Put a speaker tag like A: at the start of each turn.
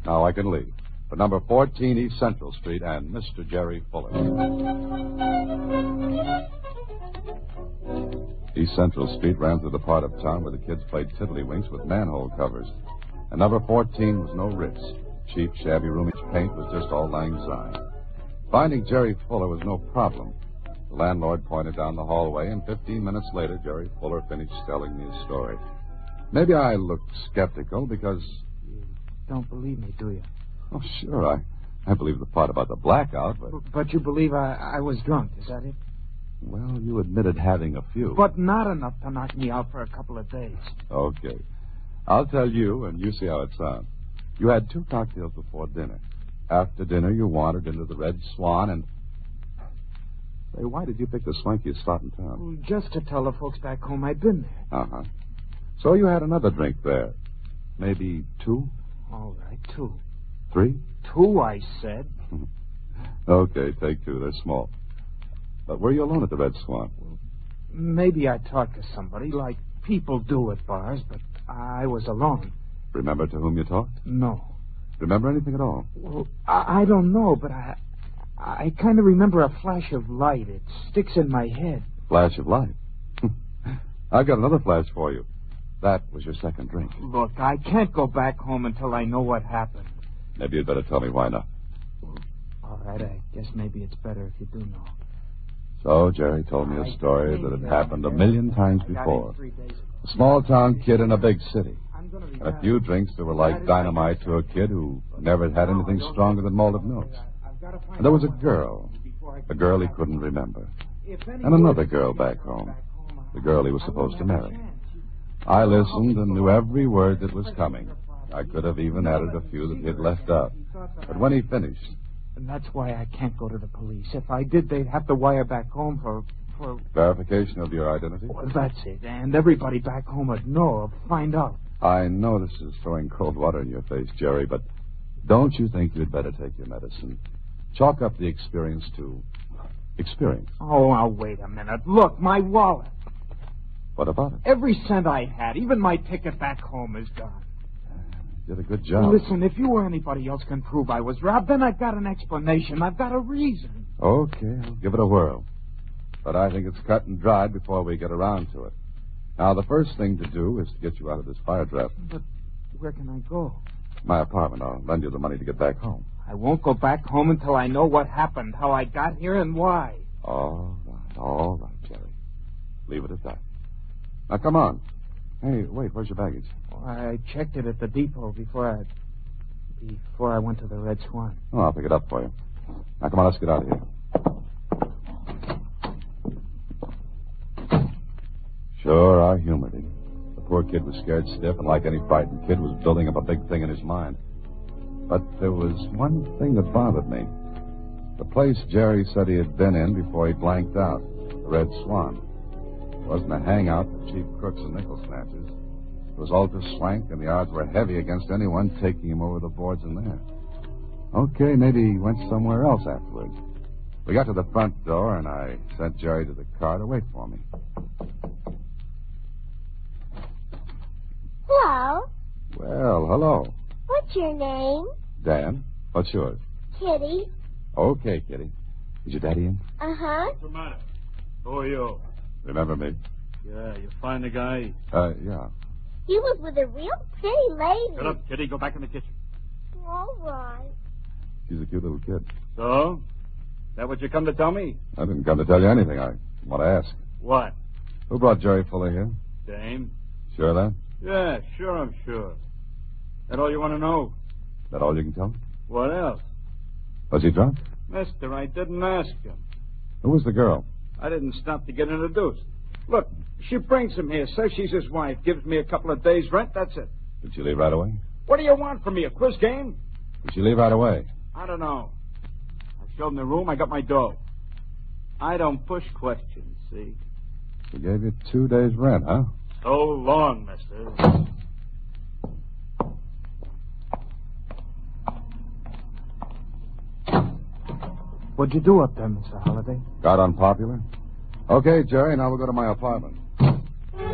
A: Now I can leave. For number 14 East Central Street and Mr. Jerry Fuller. East Central Street ran through the part of town where the kids played tiddlywinks with manhole covers. And number 14 was no Ritz. Cheap, shabby roomage paint was just all lang syne. Finding Jerry Fuller was no problem. The landlord pointed down the hallway, and 15 minutes later, Jerry Fuller finished telling me his story. Maybe I looked skeptical because...
B: You don't believe me, do you?
A: Oh, sure, I believe the part about the blackout, but...
B: But you believe I was drunk, is that it?
A: Well, you admitted having a few.
B: But not enough to knock me out for a couple of days.
A: Okay. I'll tell you, and you see how it sounds. You had 2 cocktails before dinner. After dinner, you wandered into the Red Swan and... Say, why did you pick the swankiest spot in town?
B: Just to tell the folks back home I'd been there.
A: Uh-huh. So you had another drink there. Maybe 2?
B: All right, 2.
A: 3?
B: 2, I said.
A: Okay, take 2. They're small. But were you alone at the Red Swan?
B: Maybe I talked to somebody, like people do at bars, but I was alone.
A: Remember to whom you talked?
B: No.
A: Remember anything at all?
B: Well, I don't know, but I kind of remember a flash of light. It sticks in my head.
A: Flash of light? I've got another flash for you. That was your second drink.
B: Look, I can't go back home until I know what happened.
A: Maybe you'd better tell me why not.
B: All right, I guess maybe it's better if you do know.
A: So Jerry told me a story that had happened a million times before. A small-town kid in a big city. And a few drinks that were like dynamite to a kid who never had anything stronger than malted milks. And there was a girl he couldn't remember. And another girl back home, the girl he was supposed to marry. I listened and knew every word that was coming. I could have even added a few that he'd left out. But when he finished...
B: And that's why I can't go to the police. If I did, they'd have to wire back home for...
A: Verification of your identity?
B: Well, that's it. And everybody back home would know or find out.
A: I know this is throwing cold water in your face, Jerry, but don't you think you'd better take your medicine? Chalk up the experience to experience.
B: Oh, now, wait a minute. Look, my wallet.
A: What about it?
B: Every cent I had, even my ticket back home, is gone.
A: You did a good job.
B: Listen, if you or anybody else can prove I was robbed, then I've got an explanation. I've got a reason.
A: Okay, I'll give it a whirl. But I think it's cut and dried before we get around to it. Now, the first thing to do is to get you out of this fire draft.
B: But where can I go?
A: My apartment. I'll lend you the money to get back home.
B: I won't go back home until I know what happened, how I got here, and why.
A: All right, Jerry. Leave it at that. Now, come on. Hey, wait, where's your baggage?
B: Well, I checked it at the depot before I went to the Red Swan.
A: Oh, I'll pick it up for you. Now, come on, let's get out of here. Sure, I humored him. The poor kid was scared stiff, and like any frightened kid, was building up a big thing in his mind. But there was one thing that bothered me. The place Jerry said he had been in before he blanked out, the Red Swan. It wasn't a hangout for cheap crooks and nickel snatchers. It was ultra swank, and the odds were heavy against anyone taking him over the boards in there. Okay, maybe he went somewhere else afterwards. We got to the front door, and I sent Jerry to the car to wait for me.
C: Hello.
A: Well, hello.
C: What's your name?
A: Dan. What's yours?
C: Kitty.
A: Okay, Kitty. Is your daddy in?
C: Uh-huh.
D: What's the matter? Who are you?
A: Remember me?
D: Yeah, you find the guy?
A: Yeah.
C: He was with a real pretty lady.
D: Shut up, Kitty. Go back in the kitchen.
C: All right.
A: She's a cute little kid.
D: So? That what you come to tell me?
A: I didn't come to tell you anything. I want to ask.
D: What?
A: Who brought Jerry Fuller here?
D: Dame?
A: Sure of that?
D: Yeah, sure, I'm sure. That all you want to know?
A: That all you can tell me?
D: What else?
A: Was he drunk?
D: Mister, I didn't ask him.
A: Who was the girl?
D: I didn't stop to get introduced. Look, she brings him here, says she's his wife, gives me a couple of days' rent, that's it.
A: Did she leave right away?
D: What do you want from me, a quiz game?
A: Did she leave right away?
D: I don't know. I showed him the room, I got my dough. I don't push questions, see?
A: She gave you 2 days' rent, huh?
D: So long, mister.
B: What'd you do up there, Mr. Holliday?
A: Got unpopular? Okay, Jerry, now we'll go to my apartment.